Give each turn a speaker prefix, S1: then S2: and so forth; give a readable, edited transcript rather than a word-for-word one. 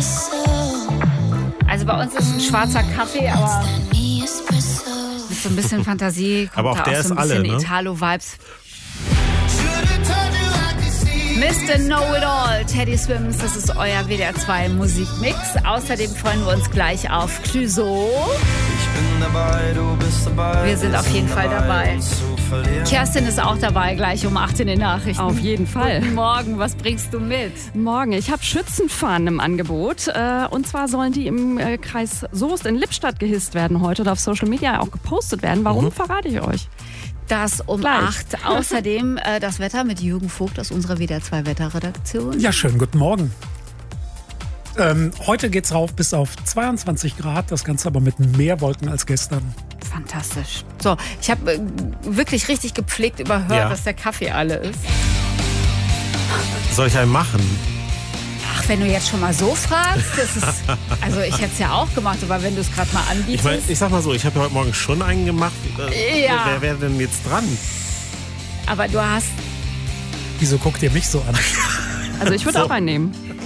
S1: Also bei uns ist ein schwarzer Kaffee, aber mit so ein bisschen Fantasie kommt
S2: aber auch
S1: da
S2: der
S1: auch so ein
S2: ist
S1: bisschen
S2: alle, ne?
S1: Italo-Vibes. Mr. Know-It-All, Teddy Swims, das ist euer WDR 2 Musikmix. Außerdem freuen wir uns gleich auf Clouseau. Wir sind auf jeden Fall dabei. Kerstin ist auch dabei, gleich um 8 in den Nachrichten.
S3: Auf jeden Fall.
S1: Guten Morgen, was bringst du mit?
S3: Morgen, ich habe Schützenfahnen im Angebot. Und zwar sollen die im Kreis Soest in Lippstadt gehisst werden heute oder auf Social Media auch gepostet werden. Warum, verrate ich euch.
S1: Das um
S3: Gleich.
S1: 8. Außerdem das Wetter mit Jürgen Vogt aus unserer WDR 2 Wetterredaktion.
S4: Ja, schönen guten Morgen. Heute geht's rauf bis auf 22 Grad, das Ganze aber mit mehr Wolken als gestern.
S1: Fantastisch. So, ich habe wirklich richtig gepflegt überhört,
S2: Ja.
S1: dass der Kaffee alle ist.
S2: Soll ich einen machen?
S1: Ach, wenn du jetzt schon mal so fragst, das ist, also ich hätte es ja auch gemacht, aber wenn du es gerade mal anbietest.
S2: Ich meine, ich sag mal so, ich habe ja heute Morgen schon einen gemacht.
S1: Ja.
S2: Wer wäre denn jetzt dran?
S1: Aber du hast,
S4: Wieso guckt ihr mich so an?
S3: Also ich würde auch einen nehmen.